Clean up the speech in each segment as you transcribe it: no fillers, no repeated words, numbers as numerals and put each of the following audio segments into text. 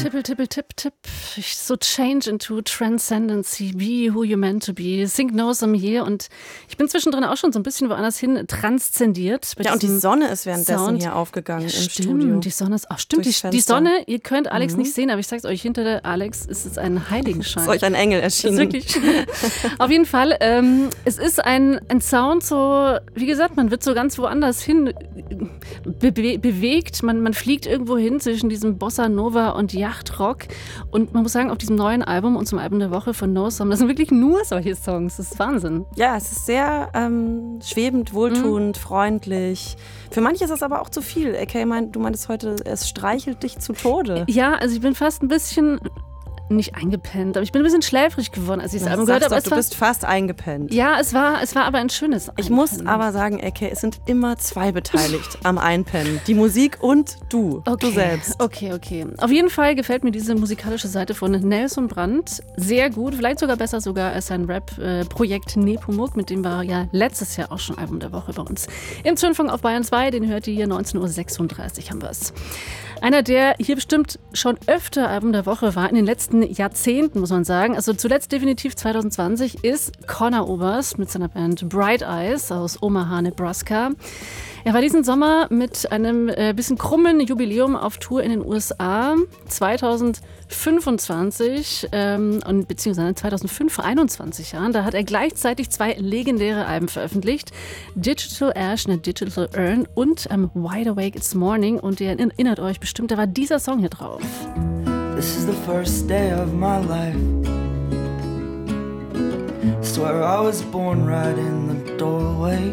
Tippel, tippel, tipp, tipp. So change into transcendency, be who you're meant to be. Sing No Some Year. Und ich bin zwischendrin auch schon so ein bisschen woanders hin transzendiert. Ja, und die Sonne ist währenddessen hier aufgegangen im Die Studio. Sonne ist auch, stimmt, die Sonne, ihr könnt Alex nicht sehen, aber ich sag's euch, hinter der Alex ist es ein Heiligenschein. Ist euch ein Engel erschienen. Wirklich. Auf jeden Fall, es ist ein Sound so, wie gesagt, man wird so ganz woanders hin bewegt. Man fliegt irgendwo hin zwischen diesem Bossa Nova und Yachtrock. Und man muss sagen, auf diesem neuen Album und zum Album der Woche von No Some, das sind wirklich nur solche Songs. Das ist Wahnsinn. Ja, es ist sehr schwebend, wohltuend, freundlich. Für manche ist es aber auch zu viel. AK, du meintest heute, es streichelt dich zu Tode. Ja, also ich bin fast ein bisschen... nicht eingepennt, aber ich bin ein bisschen schläfrig geworden, als ich das Album gehört habe. Du bist fast eingepennt. Ja, es war aber ein schönes Ich muss aber sagen, AK, es sind immer zwei beteiligt am Einpennen. Die Musik und du selbst. Okay. Auf jeden Fall gefällt mir diese musikalische Seite von Nelson Brandt sehr gut. Vielleicht besser als sein Rap-Projekt Nepomuk, mit dem war ja letztes Jahr auch schon Album der Woche bei uns. Im Zündfunk auf Bayern 2, den hört ihr hier 19.36 Uhr haben wir es. Einer, der hier bestimmt schon öfter Album der Woche war, in den letzten Jahrzehnten, muss man sagen. Also zuletzt definitiv 2020 ist Conor Oberst mit seiner Band Bright Eyes aus Omaha, Nebraska. Er war diesen Sommer mit einem bisschen krummen Jubiläum auf Tour in den USA. 2025 und beziehungsweise 2005 vor 21 Jahren, da hat er gleichzeitig 2 legendäre Alben veröffentlicht. Digital Ash, eine Digital Urn und Wide Awake It's Morning. Und ihr erinnert euch bestimmt, da war dieser Song hier drauf. This is the first day of my life. Swear I was born right in the doorway.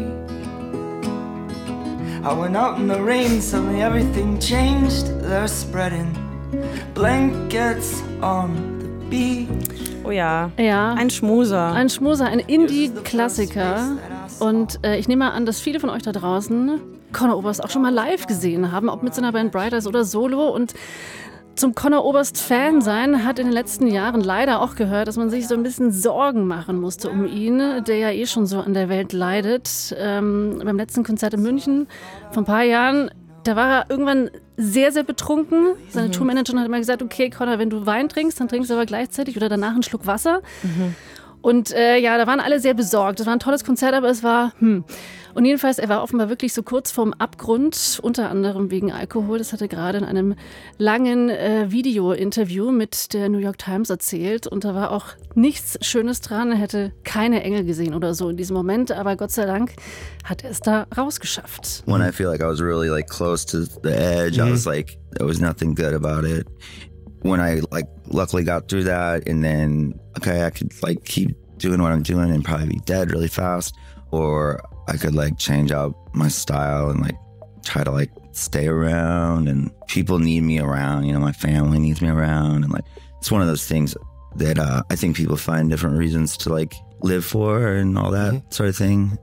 I went out in the rain, suddenly everything changed. They're spreading blankets on the beach. Oh ja, Ja. ein Schmuser. Ein Schmuser, ein Indie-Klassiker. Und ich nehme mal an, dass viele von euch da draußen Conor Oberst auch schon mal live gesehen haben, ob mit seiner Band Bright Eyes oder solo. Und zum Conor Oberst-Fan sein hat in den letzten Jahren leider auch gehört, dass man sich so ein bisschen Sorgen machen musste um ihn, der ja eh schon so an der Welt leidet. Beim letzten Konzert in München vor ein paar Jahren, da war er irgendwann sehr, sehr betrunken. Seine Tourmanagerin hat immer gesagt, okay, Conor, wenn du Wein trinkst, dann trinkst du aber gleichzeitig oder danach einen Schluck Wasser. Und da waren alle sehr besorgt. Das war ein tolles Konzert, aber es war Und jedenfalls, er war offenbar wirklich so kurz vorm Abgrund, unter anderem wegen Alkohol. Das hat er gerade in einem langen Video-Interview mit der New York Times erzählt. Und da war auch nichts Schönes dran. Er hätte keine Engel gesehen oder so in diesem Moment. Aber Gott sei Dank hat er es da rausgeschafft. When I feel like I was really like close to the edge, I was like, there was nothing good about it. When I like luckily got through that, and then I could like keep doing what I'm doing and probably be dead really fast, or I could like change out my style and like try to like stay around, and people need me around, you know, my family needs me around, and like it's one of those things that I think people find different reasons to like live for and all that sort of thing.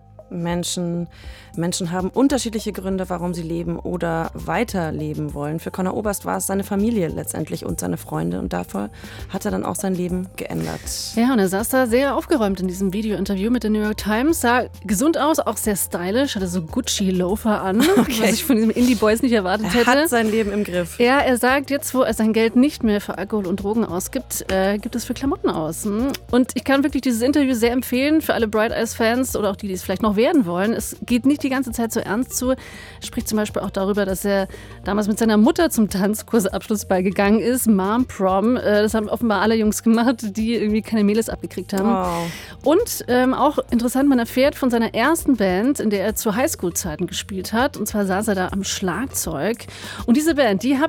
Menschen haben unterschiedliche Gründe, warum sie leben oder weiterleben wollen. Für Conor Oberst war es seine Familie letztendlich und seine Freunde, und dafür hat er dann auch sein Leben geändert. Ja, und er saß da sehr aufgeräumt in diesem Video-Interview mit der New York Times, sah gesund aus, auch sehr stylisch, hatte so Gucci-Loafer an, was ich von diesem Indie-Boys nicht erwartet hätte. Er hat sein Leben im Griff. Ja, er sagt, jetzt wo er sein Geld nicht mehr für Alkohol und Drogen ausgibt, gibt es für Klamotten aus. Und ich kann wirklich dieses Interview sehr empfehlen für alle Bright Eyes-Fans oder auch die, die es vielleicht noch werden wollen. Es geht nicht die ganze Zeit so ernst zu. Er spricht zum Beispiel auch darüber, dass er damals mit seiner Mutter zum Tanzkursabschlussball gegangen ist, Mom Prom. Das haben offenbar alle Jungs gemacht, die irgendwie keine Mädels abgekriegt haben. Wow. Und auch interessant, man erfährt von seiner ersten Band, in der er zu Highschool-Zeiten gespielt hat. Und zwar saß er da am Schlagzeug. Und diese Band, die habe